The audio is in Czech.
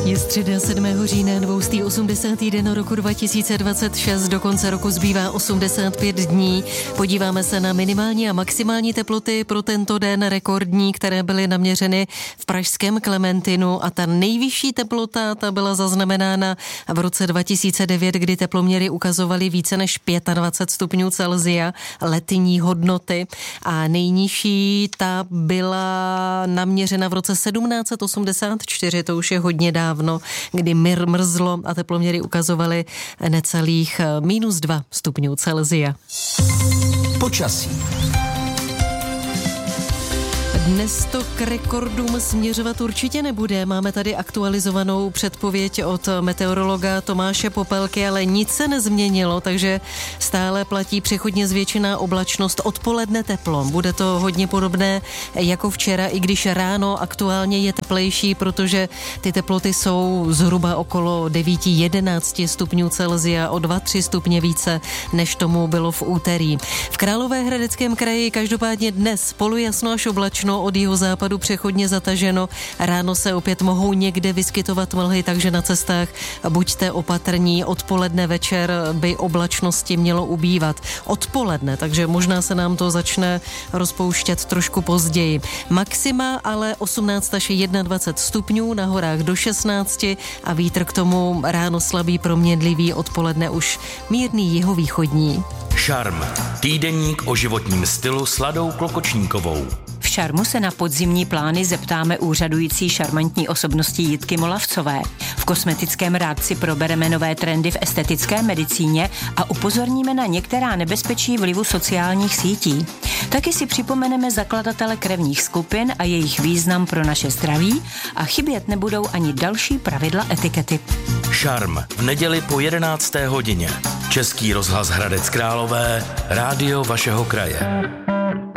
Je středa 7. října, 280. den roku 2026, do konce roku zbývá 85 dní. Podíváme se na minimální a maximální teploty pro tento den rekordní, které byly naměřeny v pražském Klementinu, a ta nejvyšší teplota ta byla zaznamenána v roce 2009, kdy teploměry ukazovaly více než 25 stupňů Celsia, letní hodnoty, a nejnižší ta byla naměřena v roce 1784, to už je hodně dávno, kdy mrzlo a teploměry ukazovaly necelých -2 stupňů Celsia. Počasí. Dnes to k rekordům směřovat určitě nebude. Máme tady aktualizovanou předpověď od meteorologa Tomáše Popelky, ale nic se nezměnilo, takže stále platí přechodně zvětšená oblačnost, odpoledne teplo. Bude to hodně podobné jako včera, i když ráno aktuálně je teplejší, protože ty teploty jsou zhruba okolo 9-11 stupňů Celsia, o 2-3 stupně více, než tomu bylo v úterý. V Královéhradeckém kraji každopádně dnes polojasno až oblačno, od jihozápadu přechodně zataženo. Ráno se opět mohou někde vyskytovat mlhy, takže na cestách buďte opatrní. Odpoledne, večer by oblačnosti mělo ubývat. Odpoledne, takže možná se nám to začne rozpouštět trošku později. Maxima ale 18 až 21 stupňů, na horách do 16 a vítr k tomu ráno slabý, proměnlivý, odpoledne už mírný jihovýchodní. Šarm. Týdeník o životním stylu s Ladou Klokočníkovou. V Šarmu se na podzimní plány zeptáme úřadující šarmantní osobnosti Jitky Molavcové. V kosmetickém rádci probereme nové trendy v estetické medicíně a upozorníme na některá nebezpečí vlivu sociálních sítí. Taky si připomeneme zakladatele krevních skupin a jejich význam pro naše zdraví a chybět nebudou ani další pravidla etikety. Šarm. V neděli po 11. hodině. Český rozhlas Hradec Králové, rádio vašeho kraje.